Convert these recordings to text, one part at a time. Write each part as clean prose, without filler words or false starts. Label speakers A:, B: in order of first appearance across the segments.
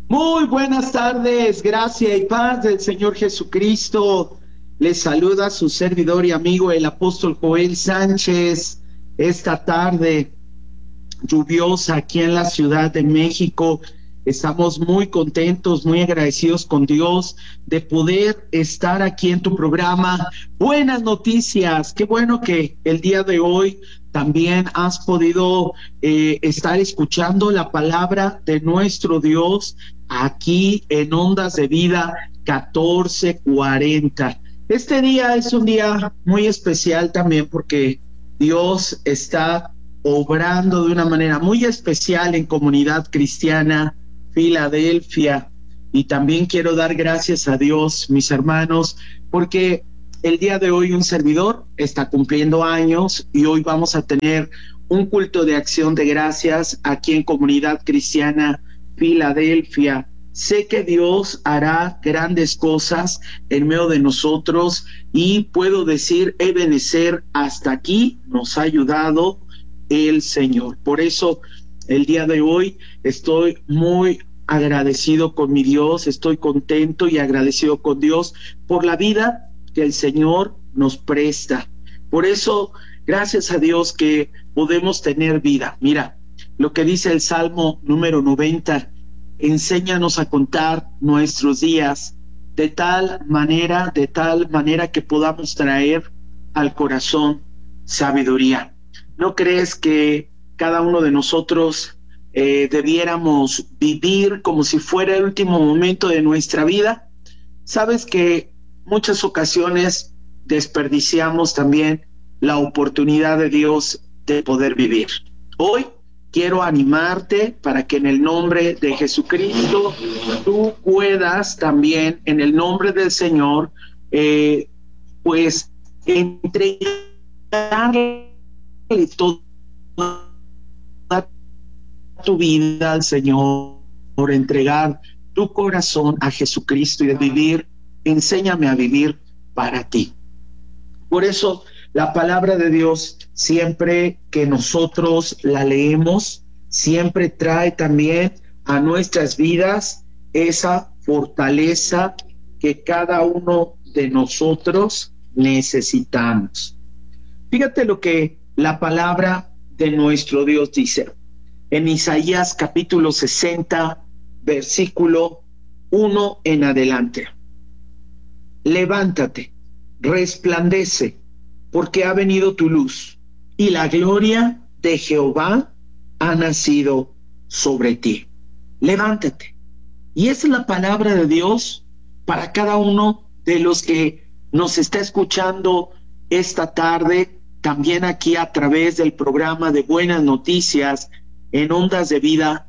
A: Muy buenas tardes, gracia y paz del Señor Jesucristo. Les saluda su servidor y amigo el apóstol Joel Sánchez. Esta tarde lluviosa aquí en la Ciudad de México. Estamos muy contentos, muy agradecidos con Dios de poder estar aquí en tu programa. Buenas noticias, qué bueno que el día de hoy también has podido estar escuchando la palabra de nuestro Dios aquí en Ondas de Vida 1440. Este día es un día muy especial también porque Dios está obrando de una manera muy especial en Comunidad Cristiana Filadelfia. Y también quiero dar gracias a Dios, mis hermanos, porque el día de hoy un servidor está cumpliendo años y hoy vamos a tener un culto de acción de gracias aquí en Comunidad Cristiana Filadelfia. Sé que Dios hará grandes cosas en medio de nosotros y puedo decir, Ebenezer, hasta aquí nos ha ayudado el Señor. Por eso el día de hoy estoy muy agradecido con mi Dios, estoy contento y agradecido con Dios por la vida que el Señor nos presta. Por eso, gracias a Dios que podemos tener vida. Mira, lo que dice el Salmo número 90, enséñanos a contar nuestros días de tal manera que podamos traer al corazón sabiduría. ¿No crees que cada uno de nosotros debiéramos vivir como si fuera el último momento de nuestra vida? Sabes que muchas ocasiones desperdiciamos también la oportunidad de Dios de poder vivir. Hoy quiero animarte para que en el nombre de Jesucristo tú puedas también, en el nombre del Señor, pues entregarle toda tu vida al Señor, por entregar tu corazón a Jesucristo y de vivir, enséñame a vivir para ti. Por eso la palabra de Dios, siempre que nosotros la leemos, siempre trae también a nuestras vidas esa fortaleza que cada uno de nosotros necesitamos. Fíjate lo que la palabra de nuestro Dios dice en Isaías capítulo 60, versículo 1 en adelante. Levántate, resplandece, porque ha venido tu luz, y la gloria de Jehová ha nacido sobre ti. Levántate. Y esa es la palabra de Dios para cada uno de los que nos está escuchando esta tarde, también aquí a través del programa de Buenas Noticias en Ondas de Vida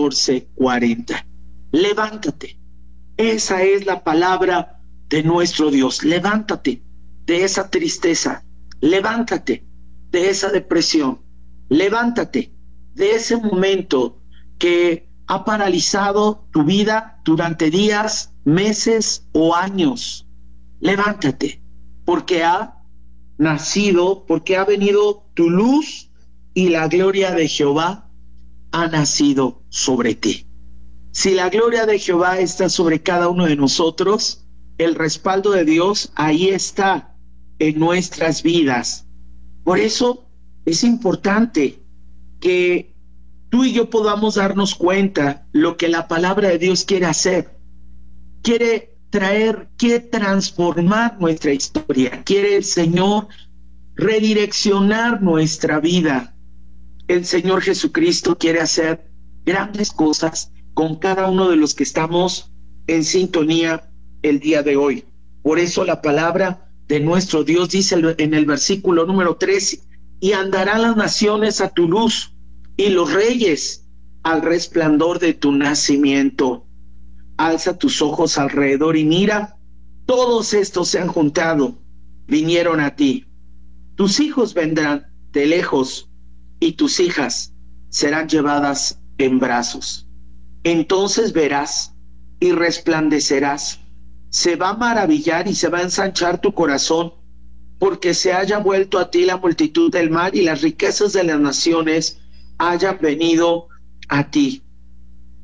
A: 1440. Levántate. Esa es la palabra de nuestro Dios. Levántate de esa tristeza. Levántate de esa depresión. Levántate de ese momento que ha paralizado tu vida durante días, meses o años. Levántate, porque ha nacido, porque ha venido tu luz y la gloria de Jehová ha nacido sobre ti. Si la gloria de Jehová está sobre cada uno de nosotros, el respaldo de Dios ahí está en nuestras vidas. Por eso es importante que tú y yo podamos darnos cuenta lo que la palabra de Dios quiere hacer. Quiere traer, quiere transformar nuestra historia. Quiere el Señor redireccionar nuestra vida. El Señor Jesucristo quiere hacer grandes cosas con cada uno de los que estamos en sintonía el día de hoy. Por eso la palabra de nuestro Dios dice en el versículo número 13, y andarán las naciones a tu luz y los reyes al resplandor de tu nacimiento. Alza tus ojos alrededor y mira, todos estos se han juntado, vinieron a ti. Tus hijos vendrán de lejos y tus hijas serán llevadas en brazos. Entonces verás y resplandecerás. Se va a maravillar y se va a ensanchar tu corazón, porque se haya vuelto a ti la multitud del mar y las riquezas de las naciones hayan venido a ti.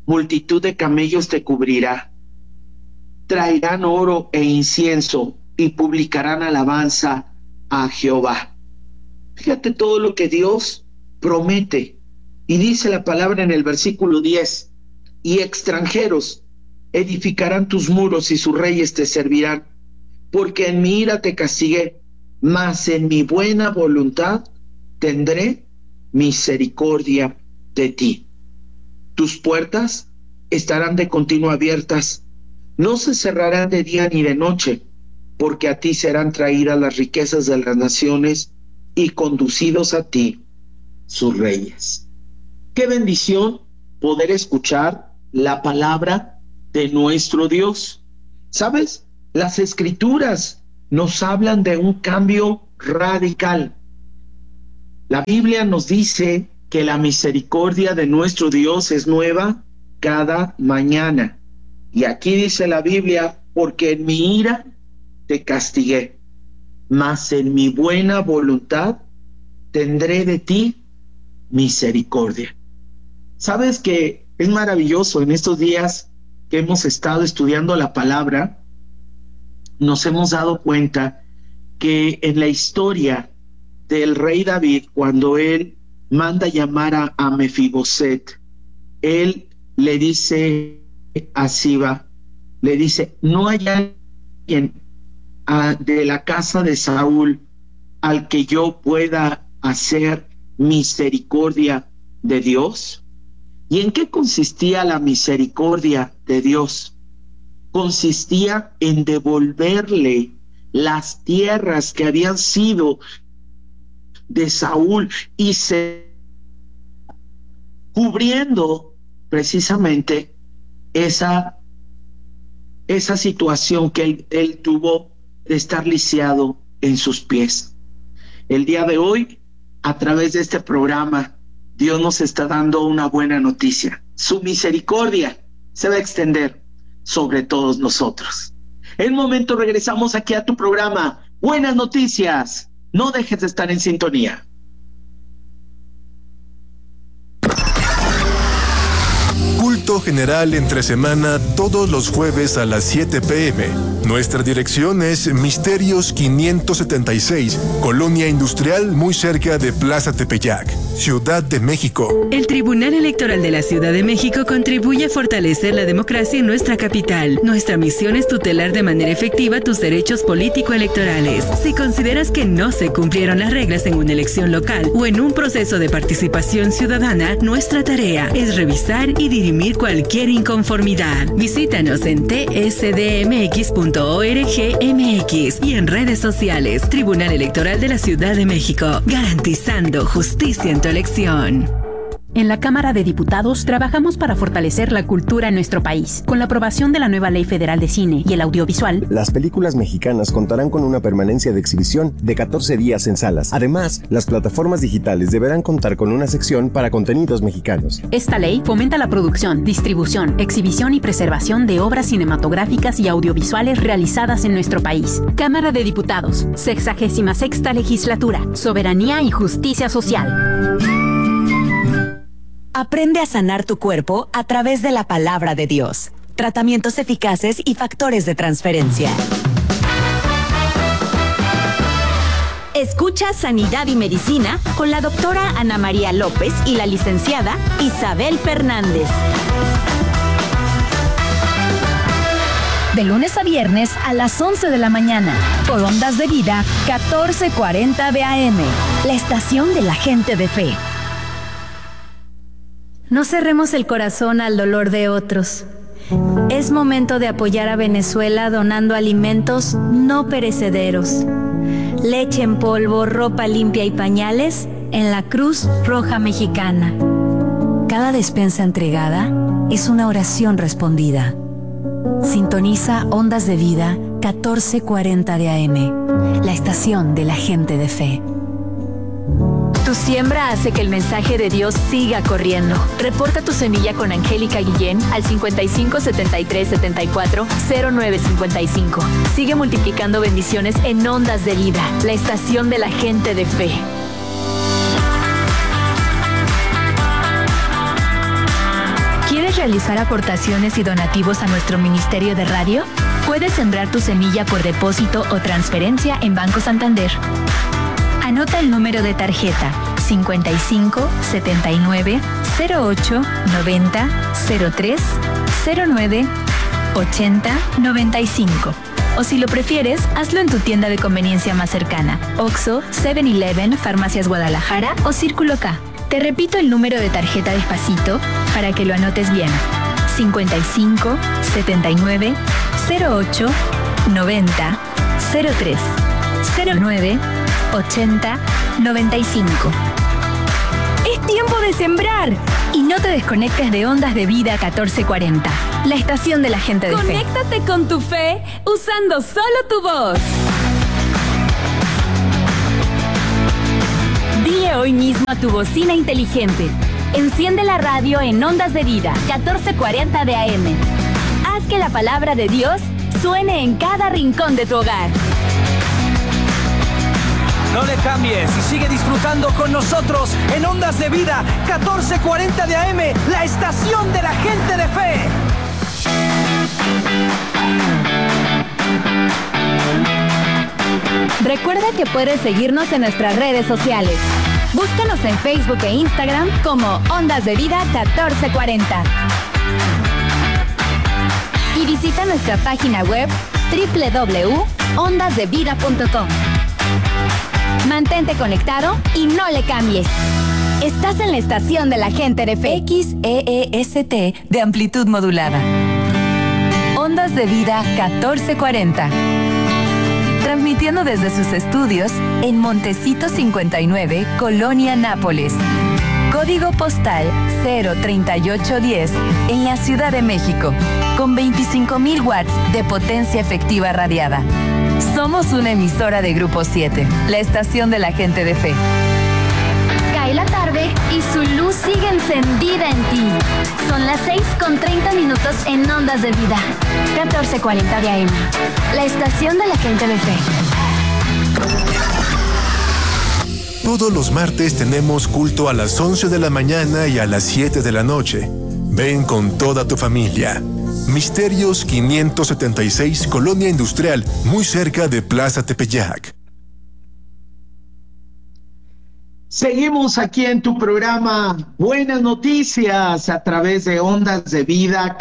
A: multitud de camellos te cubrirá. Traerán oro e incienso y publicarán alabanza a Jehová. Fíjate todo lo que Dios promete. Y dice la palabra en el versículo 10, y extranjeros edificarán tus muros y sus reyes te servirán, porque en mi ira te castigué, mas en mi buena voluntad tendré misericordia de ti. Tus puertas estarán de continuo abiertas, no se cerrarán de día ni de noche, porque a ti serán traídas las riquezas de las naciones y conducidos a ti sus reyes. Qué bendición poder escuchar la palabra de nuestro Dios. ¿Sabes? Las Escrituras nos hablan de un cambio radical. La Biblia nos dice que la misericordia de nuestro Dios es nueva cada mañana. Y aquí dice la Biblia, porque en mi ira te castigué, mas en mi buena voluntad tendré de ti misericordia. Sabes que es maravilloso. En estos días que hemos estado estudiando la palabra, nos hemos dado cuenta que en la historia del rey David, cuando él manda llamar a Mefiboset, él le dice a Siba, le dice, no hay alguien de la casa de Saúl al que yo pueda hacer misericordia de Dios. ¿Y en qué consistía la misericordia de Dios? Consistía en devolverle las tierras que habían sido de Saúl y se cubriendo precisamente esa situación que él tuvo de estar lisiado en sus pies. El día de hoy, a través de este programa, Dios nos está dando una buena noticia. Su misericordia se va a extender sobre todos nosotros. En un momento regresamos aquí a tu programa Buenas Noticias. No dejes de estar en sintonía.
B: Culto general entre semana todos los jueves a las 7 p.m. Nuestra dirección es Misterios 576, Colonia Industrial, muy cerca de Plaza Tepeyac, Ciudad de México.
C: El Tribunal Electoral de la Ciudad de México contribuye a fortalecer la democracia en nuestra capital. Nuestra misión es tutelar de manera efectiva tus derechos político-electorales. Si consideras que no se cumplieron las reglas en una elección local o en un proceso de participación ciudadana, nuestra tarea es revisar y dirimir cualquier inconformidad. Visítanos en tsdmx.org.mx y en redes sociales. Tribunal Electoral de la Ciudad de México, garantizando justicia en tu elección.
D: En la Cámara de Diputados trabajamos para fortalecer la cultura en nuestro país. Con la aprobación de la nueva Ley Federal de Cine y el Audiovisual,
E: las películas mexicanas contarán con una permanencia de exhibición de 14 días en salas. Además, las plataformas digitales deberán contar con una sección para contenidos mexicanos.
D: Esta ley fomenta la producción, distribución, exhibición y preservación de obras cinematográficas y audiovisuales realizadas en nuestro país. Cámara de Diputados, 66ª Legislatura, Soberanía y Justicia Social.
F: Aprende a sanar tu cuerpo a través de la palabra de Dios. Tratamientos eficaces y factores de transferencia. Escucha Sanidad y Medicina con la doctora Ana María López y la licenciada Isabel Fernández.
G: De lunes a viernes a las 11 de la mañana, por Ondas de Vida 1440 de AM, la estación de la gente de fe.
H: No cerremos el corazón al dolor de otros. Es momento de apoyar a Venezuela donando alimentos no perecederos. Leche en polvo, ropa limpia y pañales en la Cruz Roja Mexicana. Cada despensa entregada es una oración respondida. Sintoniza Ondas de Vida 1440 de AM, la estación de la gente de fe.
I: Tu siembra hace que el mensaje de Dios siga corriendo. Reporta tu semilla con Angélica Guillén al 55 73 74 09 55. Sigue multiplicando bendiciones en Ondas de Vida, la estación de la gente de fe. ¿Quieres ¿Quieres realizar aportaciones y donativos a nuestro Ministerio de Radio? Puedes sembrar tu semilla por depósito o transferencia en Banco Santander. Anota el número de tarjeta 55 79 08 90 03 09 80 95. O si lo prefieres, hazlo en tu tienda de conveniencia más cercana: Oxxo, 7-Eleven, Farmacias Guadalajara o Círculo K. Te repito el número de tarjeta despacito para que lo anotes bien: 55 79 08 90 03 09 80 95. Es tiempo de sembrar. Y no te desconectes de Ondas de Vida 1440, la estación de la gente de fe.
J: Conéctate con tu fe usando solo tu voz. Dile hoy mismo a tu bocina inteligente: enciende la radio en Ondas de Vida 1440 de AM. Haz que la palabra de Dios suene en cada rincón de tu hogar.
K: No le cambies y sigue disfrutando con nosotros en Ondas de Vida 1440 de AM, la estación de la gente de fe.
J: Recuerda que puedes seguirnos en nuestras redes sociales. Búscanos en Facebook e Instagram como Ondas de Vida 1440. Y visita nuestra página web www.ondasdevida.com. Mantente conectado y no le cambies. Estás en la estación de la gente de fe.
F: XEEST de amplitud modulada. Ondas de Vida 1440. Transmitiendo desde sus estudios en Montecito 59, Colonia Nápoles. Código postal 03810 en la Ciudad de México. Con 25,000 watts de potencia efectiva radiada. Somos una emisora de Grupo 7, la estación de la gente de fe.
J: Cae la tarde y su luz sigue encendida en ti. Son las 6:30 en Ondas de Vida 1440 de AM, la estación de la gente de fe.
B: Todos los martes tenemos culto a las 11 de la mañana y a las 7 de la noche. Ven con toda tu familia. Misterios 576, Colonia Industrial, muy cerca de Plaza Tepeyac.
A: Seguimos aquí en tu programa Buenas Noticias a través de Ondas de Vida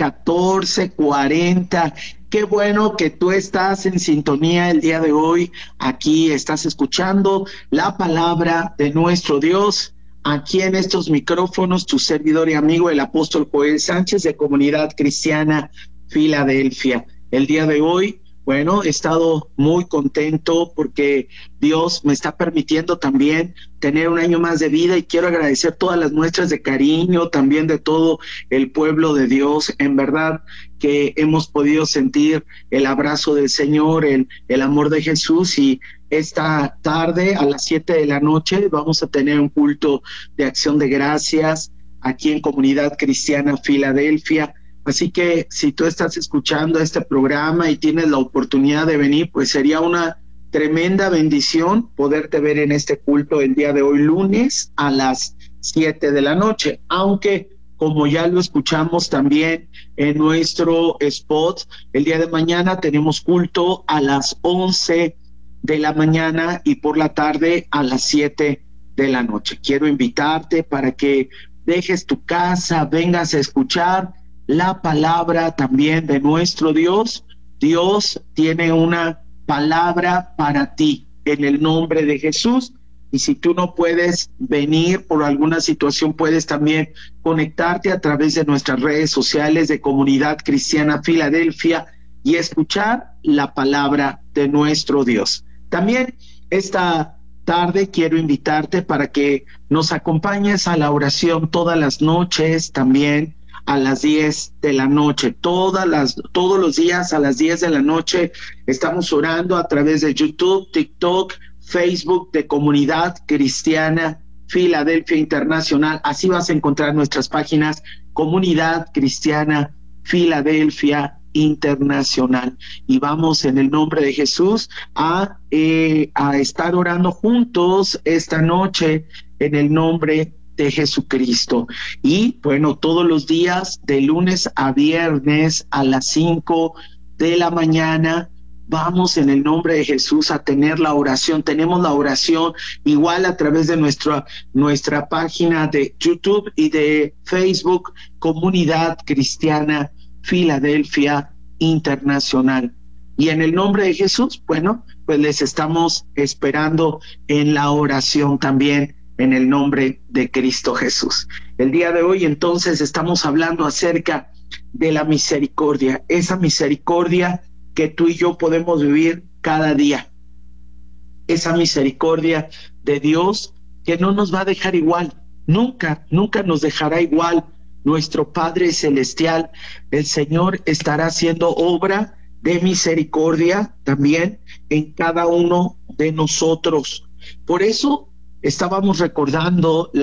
A: 1440. Qué bueno que tú estás en sintonía el día de hoy. Aquí estás escuchando la palabra de nuestro Dios. Aquí en estos micrófonos, tu servidor y amigo, el apóstol Joel Sánchez, de Comunidad Cristiana Filadelfia. El día de hoy, bueno, he estado muy contento porque Dios me está permitiendo también tener un año más de vida, y quiero agradecer todas las muestras de cariño también de todo el pueblo de Dios. En verdad que hemos podido sentir el abrazo del Señor, el amor de Jesús, y esta tarde a las 7 de la noche vamos a tener un culto de acción de gracias aquí en Comunidad Cristiana Filadelfia. Así que si tú estás escuchando este programa y tienes la oportunidad de venir, pues sería una tremenda bendición poderte ver en este culto el día de hoy, lunes a las 7 de la noche. Aunque, como ya lo escuchamos también en nuestro spot, el día de mañana tenemos culto a las 11 de la mañana y por la tarde a las 7 de la noche. Quiero invitarte para que dejes tu casa, vengas a escuchar la palabra también de nuestro Dios. Dios tiene una palabra para ti en el nombre de Jesús. Y si tú no puedes venir por alguna situación, puedes también conectarte a través de nuestras redes sociales de Comunidad Cristiana Filadelfia y escuchar la palabra de nuestro Dios. También esta tarde quiero invitarte para que nos acompañes a la oración todas las noches, también a las 10 de la noche. Todos los días a las 10 de la noche estamos orando a través de YouTube, TikTok, Facebook de Comunidad Cristiana Filadelfia Internacional. Así vas a encontrar nuestras páginas: Comunidad Cristiana Filadelfia Internacional. Y vamos en el nombre de Jesús a estar orando juntos esta noche en el nombre de Jesucristo. Y bueno, todos los días, de lunes a viernes a las 5 de la mañana, vamos en el nombre de Jesús a tener la oración. Tenemos la oración igual a través de nuestra página de YouTube y de Facebook, Comunidad Cristiana Filadelfia Internacional. Y en el nombre de Jesús, bueno, pues les estamos esperando en la oración también en el nombre de Cristo Jesús. El día de hoy entonces estamos hablando acerca de la misericordia, esa misericordia que tú y yo podemos vivir cada día, esa misericordia de Dios que no nos va a dejar igual, nunca nos dejará igual. Nuestro Padre Celestial, el Señor, estará haciendo obra de misericordia también en cada uno de nosotros. Por eso estábamos recordando